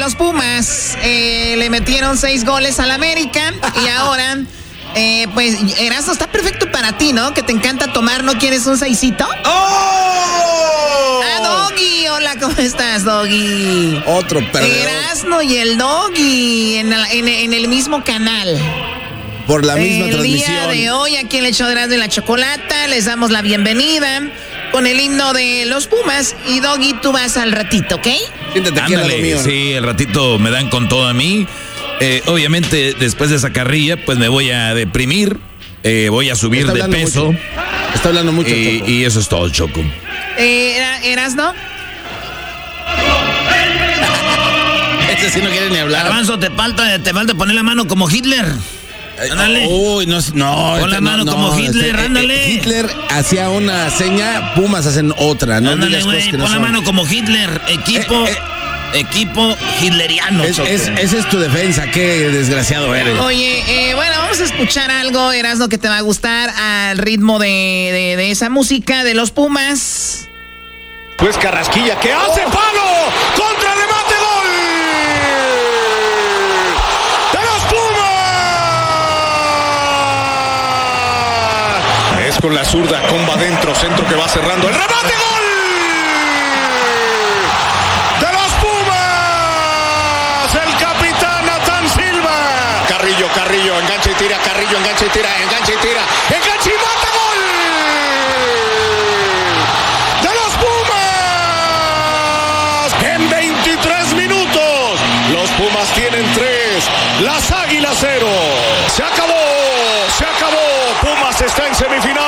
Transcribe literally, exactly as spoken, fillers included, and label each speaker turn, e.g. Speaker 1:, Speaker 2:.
Speaker 1: los Pumas eh, le metieron seis goles al América y ahora, eh, pues, Erasmo, está perfecto para ti, ¿no? Que te encanta tomar, ¿no quieres un seisito?
Speaker 2: ¡Oh!
Speaker 1: ¡Ah, Doggy! Hola, ¿cómo estás, Doggy?
Speaker 2: Otro perdedor.
Speaker 1: Erasmo y el Doggy en, la, en, en el mismo canal.
Speaker 2: Por la misma
Speaker 1: el
Speaker 2: transmisión.
Speaker 1: El día de hoy, aquí en el show de Erasmo y la Chocolata, les damos la bienvenida con el himno de los Pumas. Y Doggy, tú vas al ratito, ¿ok?
Speaker 2: Siéntate aquí al lado mío.
Speaker 3: Sí, el ratito me dan con todo a mí. Eh, obviamente, después de esa carrilla, pues me voy a deprimir. Eh, voy a subir de peso.
Speaker 2: Mucho. Está hablando mucho,
Speaker 3: y,
Speaker 2: Choco.
Speaker 3: y eso es todo, Choco.
Speaker 1: Eh, ¿Erasmo?
Speaker 2: Ese sí no quiere ni hablar.
Speaker 3: Garbanzo, te falta, te falta poner la mano como Hitler. Ándale.
Speaker 2: Uy, no, no.
Speaker 3: Pon la mano
Speaker 2: no,
Speaker 3: como
Speaker 2: no,
Speaker 3: Hitler,
Speaker 2: este,
Speaker 3: ándale.
Speaker 2: Hitler hacía una seña, Pumas hacen otra. No
Speaker 3: Ándale,
Speaker 2: digas cosas
Speaker 3: güey,
Speaker 2: que no
Speaker 3: pon la
Speaker 2: son.
Speaker 3: mano como Hitler. Equipo,
Speaker 2: Eh, eh.
Speaker 3: equipo hitleriano,
Speaker 2: Es,
Speaker 3: Choco.
Speaker 2: es, esa es tu defensa, qué desgraciado eres.
Speaker 1: Oye, eh, bueno, vamos a escuchar algo, Erasmo, que te va a gustar al ritmo de, de, de esa música de los Pumas.
Speaker 4: Pues Carrasquilla, ¿qué hace? ¡Palo! ¡Contra remate! ¡Gol! ¡De los Pumas! Es con la zurda, comba adentro, centro que va cerrando. ¡El remate! ¡Gol! ¡De los Pumas! El capitán Natán Silva. Carrillo, Carrillo, engancha y tira, Carrillo, engancha y tira, engancha y tira, engancha y mata, gol. ¡De los Pumas! En veintitrés minutos, los Pumas tienen tres, las Águilas cero. Se acabó, se acabó. Pumas está en semifinal.